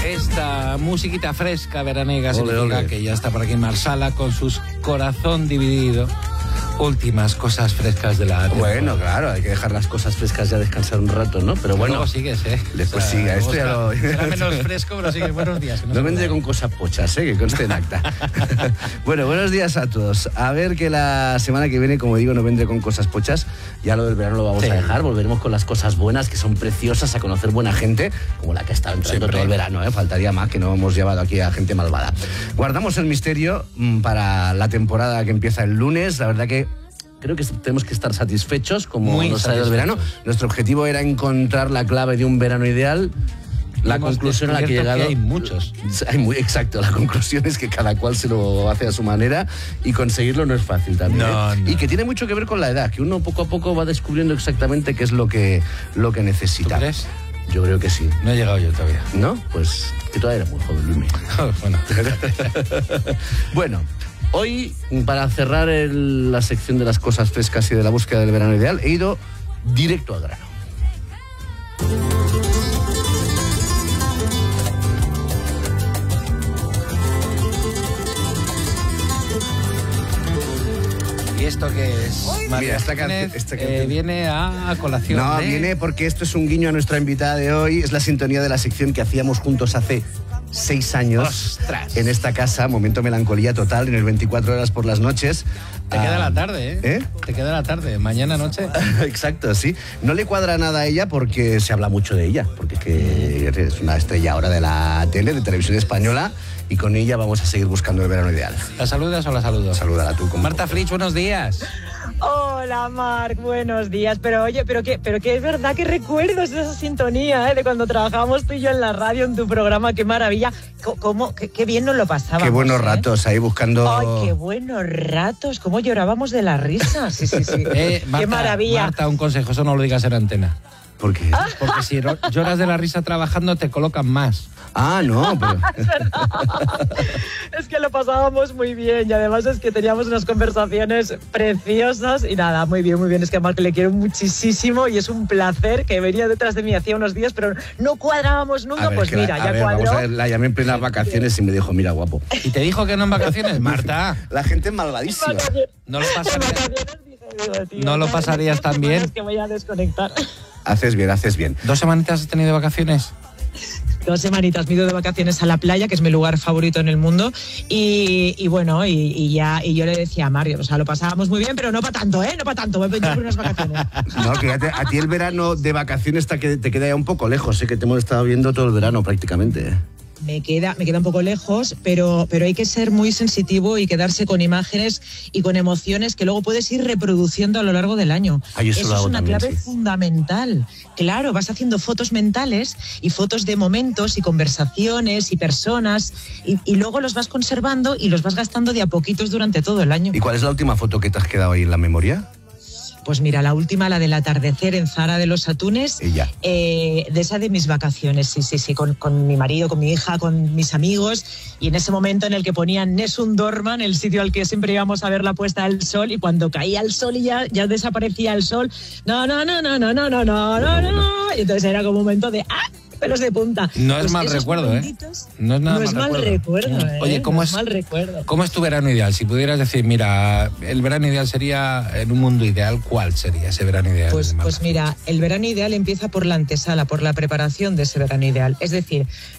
Esta musiquita fresca, veranega, significa que ya está por aquí Marsala con sus Corazón Dividido. Últimas cosas frescas de la temporada. Bueno, claro, hay que dejar las cosas frescas ya descansar un rato, ¿no? Pero bueno. Luego sigues, ¿eh? Después o sea, siga. Esto ya lo... Será menos fresco, pero sigue. Buenos días. No vendré con cosas pochas, que conste en acta. Bueno, buenos días a todos. A ver que la semana que viene, como digo, no vendré con cosas pochas. Ya lo del verano lo vamos a dejar. Volveremos con las cosas buenas, que son preciosas, a conocer buena gente, como la que ha estado entrando todo el verano, ¿eh? Faltaría más, que no hemos llevado aquí a gente malvada. Guardamos el misterio para la temporada que empieza el lunes. La verdad que creo que tenemos que estar satisfechos como nos ha ido el verano. Nuestro objetivo era encontrar la clave de un verano ideal. La conclusión a la que he llegado... hay muchos. Exacto, la conclusión es que cada cual se lo hace a su manera y conseguirlo no es fácil también. No. Y que tiene mucho que ver con la edad, que uno poco a poco va descubriendo exactamente qué es lo que necesita. ¿Tú crees? Yo creo que sí. No he llegado yo todavía. ¿No? Pues que todavía eres muy joven, Luis. Bueno. Bueno. Hoy, para cerrar la sección de las cosas frescas y de la búsqueda del verano ideal, he ido directo al grano. ¿Y esto qué es? Mira, esta canción viene a colación. No, viene porque esto es un guiño a nuestra invitada de hoy. Es la sintonía de la sección que hacíamos juntos hace 6 años. ¡Ostras! En esta casa, momento melancolía total, en el 24 horas por las noches. Te queda la tarde, ¿eh? Te queda la tarde, mañana noche. Exacto, sí. No le cuadra nada a ella porque se habla mucho de ella, porque es que es una estrella ahora de la tele, de televisión española, y con ella vamos a seguir buscando el verano ideal. ¿La saludas o la saludo? Salúdala tú. Marta Flitsch, buenos días. Hola, Marc, buenos días. Pero oye, pero que es verdad que recuerdos de esa sintonía, de cuando trabajábamos tú y yo en la radio, en tu programa, qué maravilla. Qué bien nos lo pasábamos. Qué buenos ratos ahí buscando... Ay, qué buenos ratos, cómo llorábamos de la risa. Sí. Marta, qué maravilla. Marta, un consejo, eso no lo digas en antena. ¿Por qué? Porque si lloras de la risa trabajando, te colocan más. Ah, no, pero... Es verdad. Es que lo pasábamos muy bien y además es que teníamos unas conversaciones preciosas y nada, muy bien. Es que a Marc le quiero muchísimo y es un placer, que venía detrás de mí hacía unos días, pero no cuadrábamos nunca. Pues mira, ya cuadró. Vamos a ver, la llamé en plenas vacaciones y me dijo, mira, guapo. ¿Y te dijo que no en vacaciones, Marta? La gente es malvadísima. No lo pasarías tan bien. Es que voy a desconectar. Haces bien. 2 semanitas has tenido vacaciones. 2 semanitas me he ido de vacaciones a la playa, que es mi lugar favorito en el mundo, y bueno, y yo le decía a Mario, o sea, lo pasábamos muy bien, pero no para tanto, no para tanto, voy a pedir unas vacaciones. No, que a ti el verano de vacaciones te queda ya un poco lejos, que te hemos estado viendo todo el verano prácticamente. Me queda un poco lejos, pero hay que ser muy sensitivo y quedarse con imágenes y con emociones que luego puedes ir reproduciendo a lo largo del año. Eso es una clave fundamental. Claro, vas haciendo fotos mentales y fotos de momentos y conversaciones y personas y luego los vas conservando y los vas gastando de a poquitos durante todo el año. ¿Y cuál es la última foto que te has quedado ahí en la memoria? Pues mira, la última, la del atardecer en Zara de los Atunes, de esa de mis vacaciones, sí, con mi marido, con mi hija, con mis amigos, y en ese momento en el que ponían Nessun Dorma, el sitio al que siempre íbamos a ver la puesta del sol, y cuando caía el sol y ya desaparecía el sol, no, y entonces era como un momento de pelos de punta. No es mal recuerdo, No es nada mal recuerdo. Oye, ¿cómo es tu verano ideal? Si pudieras decir, mira, el verano ideal sería, en un mundo ideal, ¿cuál sería ese verano ideal? Pues mira, el verano ideal empieza por la antesala, por la preparación de ese verano ideal. Es decir,